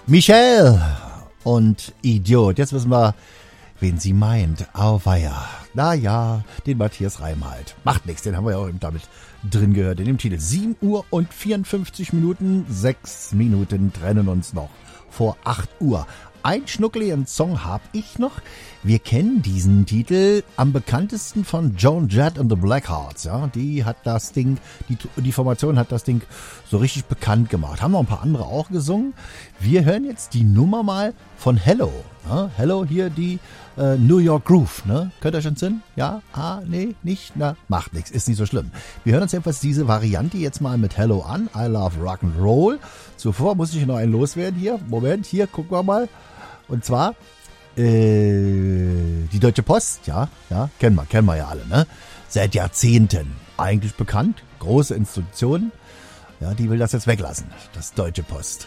Michelle und Idiot. Jetzt wissen wir, wen sie meint. Auweia. Naja, den Matthias Reim halt. Macht nichts, den haben wir ja auch eben damit drin gehört in dem Titel. 7 Uhr und 54 Minuten, 6 Minuten trennen uns noch vor 8 Uhr. Ein schnuckeligen Song hab ich noch. Wir kennen diesen Titel am bekanntesten von Joan Jett and the Blackhearts. Ja, die hat das Ding, die Formation hat das Ding so richtig bekannt gemacht. Haben noch ein paar andere auch gesungen. Wir hören jetzt die Nummer mal von Hello. Ja, Hello hier die New York Groove. Ne? Könnt ihr schon Sinn? Ja? Nee, nicht? Na, macht nichts. Ist nicht so schlimm. Wir hören uns jedenfalls diese Variante jetzt mal mit Hello an. I Love Rock'n'Roll. Zuvor muss ich noch einen loswerden hier. Moment, hier, gucken wir mal. Und zwar die Deutsche Post, ja, kennen wir ja alle, ne? Seit Jahrzehnten eigentlich bekannt, große Institution, ja, die will das jetzt weglassen, das Deutsche Post.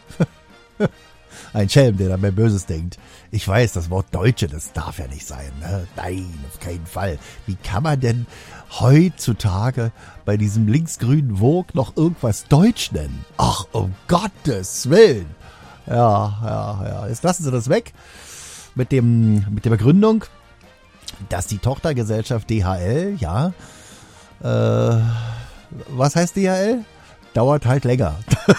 Ein Schelm, der da mehr Böses denkt. Ich weiß, das Wort Deutsche, das darf ja nicht sein, ne? Nein, auf keinen Fall. Wie kann man denn heutzutage bei diesem linksgrünen Vogue noch irgendwas Deutsch nennen? Ach, um Gottes Willen. Ja. Jetzt lassen sie das weg mit der Begründung, dass die Tochtergesellschaft DHL, ja, was heißt DHL? Dauert halt länger.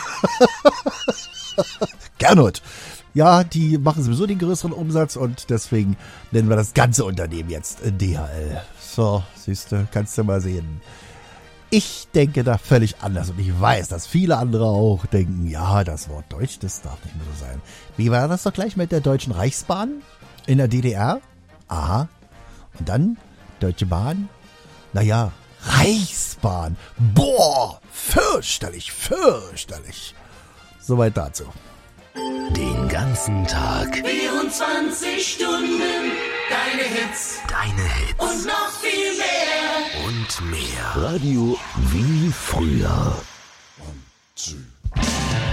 Gernot. Ja, die machen sowieso den größeren Umsatz und deswegen nennen wir das ganze Unternehmen jetzt DHL. So, siehste, kannst du mal sehen. Ich denke da völlig anders und ich weiß, dass viele andere auch denken, ja, das Wort Deutsch, das darf nicht mehr so sein. Wie war das doch gleich mit der Deutschen Reichsbahn in der DDR? Aha. Und dann Deutsche Bahn? Naja, Reichsbahn. Boah, fürchterlich. Soweit dazu. Den ganzen Tag. 24 Stunden. Deine Hits. Und noch viel mehr. Und mehr. Radio wie früher. 1, 2.